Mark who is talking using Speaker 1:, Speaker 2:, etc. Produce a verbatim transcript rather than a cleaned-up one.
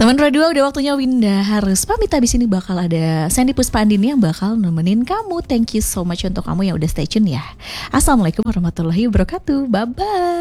Speaker 1: Teman Radio, udah waktunya Winda harus pamit. Habis ini bakal ada Sandy Puspandini yang bakal nemenin kamu. Thank you so much untuk kamu yang udah stay tune ya. Assalamualaikum warahmatullahi wabarakatuh. Bye bye.